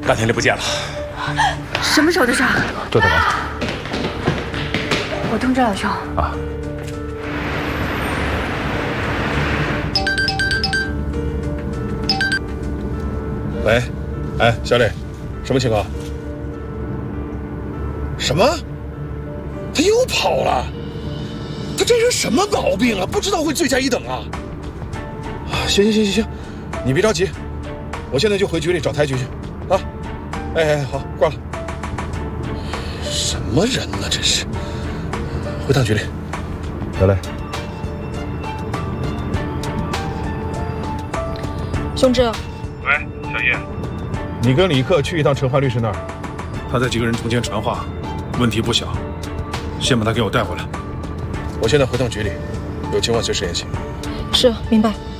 半天就不见了。 什么时候的事？ 就在刚才。 我通知老兄。 啊。 喂，哎，小李，什么情况？什么？他又跑了？他这人什么毛病啊？不知道会罪加一等啊！行，你别着急，我现在就回局里找台局去，啊！哎，好，挂了。什么人呢？这是，回趟局里。 小磊， 兄侄。 喂，小叶，你跟李克去一趟陈华律师那儿，他在几个人中间传话，问题不小，先把他给我带回来。我现在回趟局里，有情况随时联系。 是，明白。